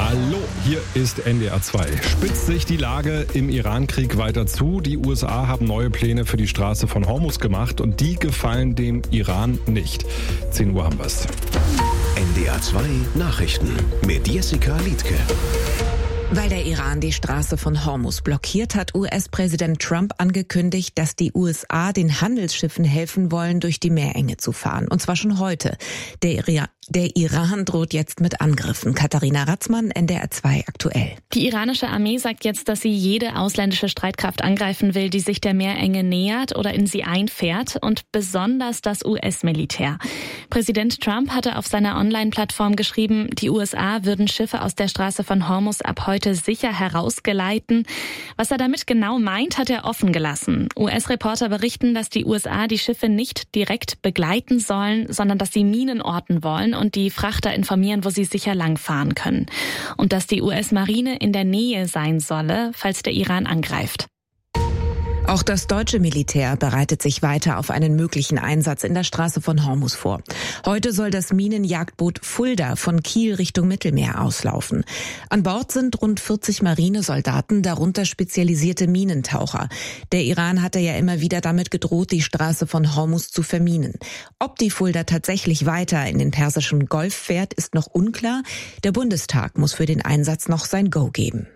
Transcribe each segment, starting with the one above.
Hallo, hier ist NDR 2. Spitzt sich die Lage im Iran-Krieg weiter zu? Die USA haben neue Pläne für die Straße von Hormuz gemacht und die gefallen dem Iran nicht. 10 Uhr haben wir's. NDR 2 Nachrichten mit Jessica Liedtke. Weil der Iran die Straße von Hormuz blockiert, hat US-Präsident Trump angekündigt, dass die USA den Handelsschiffen helfen wollen, durch die Meerenge zu fahren. Und zwar schon heute. Der Iran droht jetzt mit Angriffen. Katharina Ratzmann, NDR 2 aktuell. Die iranische Armee sagt jetzt, dass sie jede ausländische Streitkraft angreifen will, die sich der Meerenge nähert oder in sie einfährt, und besonders das US-Militär. Präsident Trump hatte auf seiner Online-Plattform geschrieben, die USA würden Schiffe aus der Straße von Hormuz ab heute sicher herausgeleiten. Was er damit genau meint, hat er offen gelassen. US-Reporter berichten, dass die USA die Schiffe nicht direkt begleiten sollen, sondern dass sie Minen orten wollen und die Frachter informieren, wo sie sicher langfahren können. Und dass die US-Marine in der Nähe sein solle, falls der Iran angreift. Auch das deutsche Militär bereitet sich weiter auf einen möglichen Einsatz in der Straße von Hormuz vor. Heute soll das Minenjagdboot Fulda von Kiel Richtung Mittelmeer auslaufen. An Bord sind rund 40 Marinesoldaten, darunter spezialisierte Minentaucher. Der Iran hatte ja immer wieder damit gedroht, die Straße von Hormuz zu verminen. Ob die Fulda tatsächlich weiter in den Persischen Golf fährt, ist noch unklar. Der Bundestag muss für den Einsatz noch sein Go geben.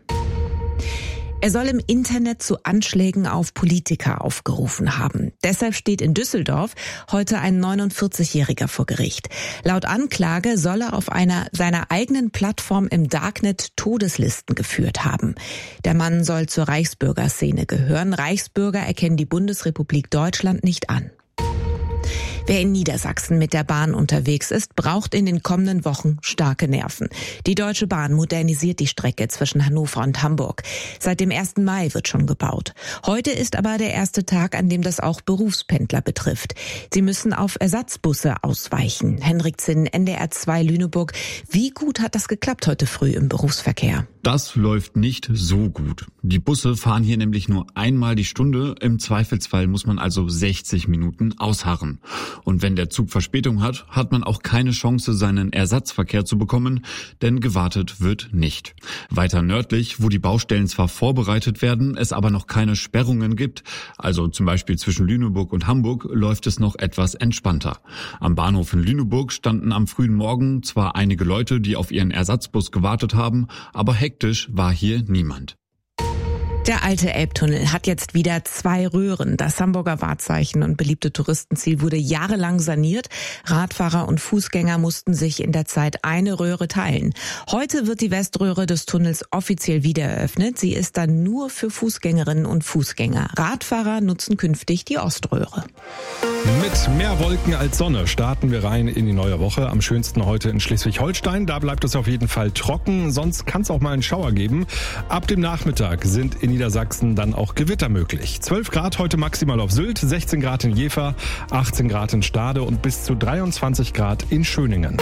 Er soll im Internet zu Anschlägen auf Politiker aufgerufen haben. Deshalb steht in Düsseldorf heute ein 49-Jähriger vor Gericht. Laut Anklage soll er auf seiner eigenen Plattform im Darknet Todeslisten geführt haben. Der Mann soll zur Reichsbürgerszene gehören. Reichsbürger erkennen die Bundesrepublik Deutschland nicht an. Wer in Niedersachsen mit der Bahn unterwegs ist, braucht in den kommenden Wochen starke Nerven. Die Deutsche Bahn modernisiert die Strecke zwischen Hannover und Hamburg. Seit dem 1. Mai wird schon gebaut. Heute ist aber der erste Tag, an dem das auch Berufspendler betrifft. Sie müssen auf Ersatzbusse ausweichen. Henrik Zinn, NDR 2 Lüneburg. Wie gut hat das geklappt heute früh im Berufsverkehr? Das läuft nicht so gut. Die Busse fahren hier nämlich nur einmal die Stunde. Im Zweifelsfall muss man also 60 Minuten ausharren. Und wenn der Zug Verspätung hat, hat man auch keine Chance, seinen Ersatzverkehr zu bekommen, denn gewartet wird nicht. Weiter nördlich, wo die Baustellen zwar vorbereitet werden, es aber noch keine Sperrungen gibt, also zum Beispiel zwischen Lüneburg und Hamburg, läuft es noch etwas entspannter. Am Bahnhof in Lüneburg standen am frühen Morgen zwar einige Leute, die auf ihren Ersatzbus gewartet haben, aber hektisch war hier niemand. Der alte Elbtunnel hat jetzt wieder 2 Röhren. Das Hamburger Wahrzeichen und beliebte Touristenziel wurde jahrelang saniert. Radfahrer und Fußgänger mussten sich in der Zeit eine Röhre teilen. Heute wird die Weströhre des Tunnels offiziell wieder eröffnet. Sie ist dann nur für Fußgängerinnen und Fußgänger. Radfahrer nutzen künftig die Oströhre. Mit mehr Wolken als Sonne starten wir rein in die neue Woche. Am schönsten heute in Schleswig-Holstein. Da bleibt es auf jeden Fall trocken. Sonst kann es auch mal einen Schauer geben. Ab dem Nachmittag sind in Niedersachsen dann auch Gewitter möglich. 12 Grad heute maximal auf Sylt, 16 Grad in Jever, 18 Grad in Stade und bis zu 23 Grad in Schöningen.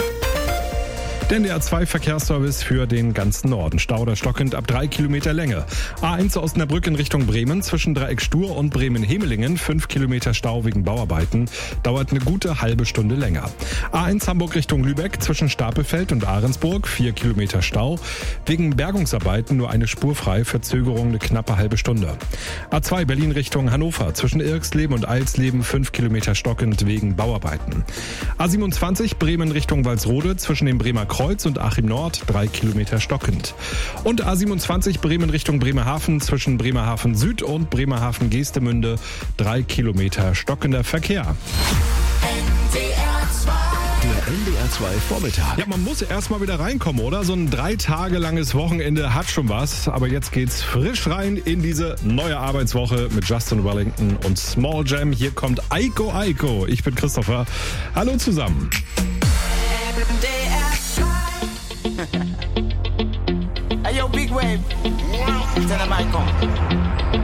Der NDR 2 Verkehrsservice für den ganzen Norden. Stau oder stockend ab 3 Kilometer Länge. A1 Osnabrück in Richtung Bremen zwischen Dreieck Stur und Bremen-Hemelingen. 5 Kilometer Stau wegen Bauarbeiten. Dauert eine gute halbe Stunde länger. A1 Hamburg Richtung Lübeck zwischen Stapelfeld und Ahrensburg. 4 Kilometer Stau. Wegen Bergungsarbeiten nur eine Spur frei. Verzögerung eine knappe halbe Stunde. A2 Berlin Richtung Hannover zwischen Irksleben und Eilsleben. 5 Kilometer stockend wegen Bauarbeiten. A27 Bremen Richtung Walsrode zwischen dem Bremer Kreuz und Achim Nord 3 Kilometer stockend. Und A27 Bremen Richtung Bremerhaven zwischen Bremerhaven Süd und Bremerhaven Geestemünde 3 Kilometer stockender Verkehr. Der NDR 2 Vormittag. Ja, man muss erstmal wieder reinkommen, oder? So ein 3 Tage langes Wochenende hat schon was. Aber jetzt geht's frisch rein in diese neue Arbeitswoche mit Justin Wellington und Small Jam. Hier kommt Aiko Aiko. Ich bin Christopher. Hallo zusammen. Hey yo, big wave. Tell them I come.